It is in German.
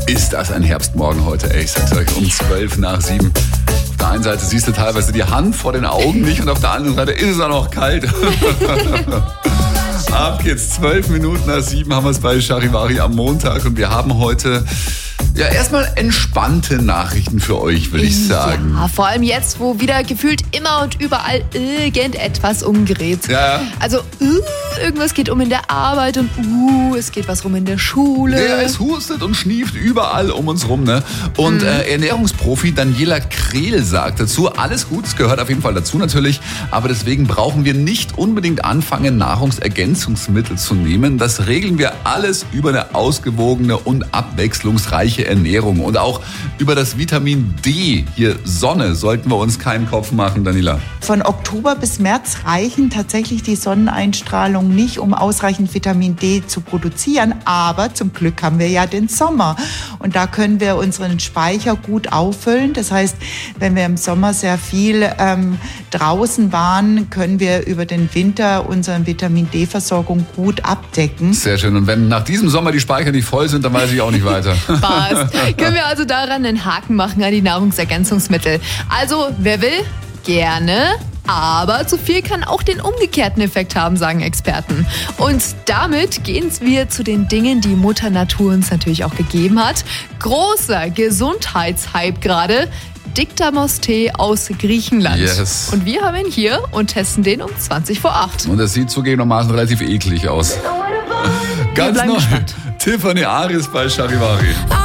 Ist das ein Herbstmorgen heute, ey, ich sag's euch, um 7:12. Auf der einen Seite siehst du teilweise die Hand vor den Augen nicht und auf der anderen Seite ist es auch noch kalt. Ab geht's, 7:12 haben wir es bei Charivari am Montag und wir haben heute erstmal entspannte Nachrichten für euch, würde ich sagen. Ja, vor allem jetzt, wo wieder gefühlt immer und überall irgendetwas umgerät. Ja. Also irgendwas geht um in der Arbeit und es geht was rum in der Schule. Ja, es hustet und schnieft überall um uns rum, ne? Und Ernährungsprofi Daniela Krehl sagt dazu, alles gut, es gehört auf jeden Fall dazu natürlich, aber deswegen brauchen wir nicht unbedingt anfangen, Nahrungsergänzungsmittel zu nehmen. Das regeln wir alles über eine ausgewogene und abwechslungsreiche Ernährung. Und auch über das Vitamin D, hier Sonne, sollten wir uns keinen Kopf machen, Daniela. Von Oktober bis März reichen tatsächlich die Sonneneinstrahlung nicht, um ausreichend Vitamin D zu produzieren. Aber zum Glück haben wir ja den Sommer. Und da können wir unseren Speicher gut auffüllen. Das heißt, wenn wir im Sommer sehr viel draußen waren, können wir über den Winter unsere Vitamin D-Versorgung gut abdecken. Sehr schön. Und wenn nach diesem Sommer die Speicher nicht voll sind, dann weiß ich auch nicht weiter. Passt. Können wir also daran einen Haken machen an die Nahrungsergänzungsmittel. Also, wer will, gerne. Aber zu viel kann auch den umgekehrten Effekt haben, sagen Experten. Und damit gehen wir zu den Dingen, die Mutter Natur uns natürlich auch gegeben hat. Großer Gesundheitshype gerade. Dictamos-Tee aus Griechenland. Yes. Und wir haben ihn hier und testen den um 8:20. Und das sieht zugegebenermaßen relativ eklig aus. Ganz neu. Tiffany Aris bei Charivari.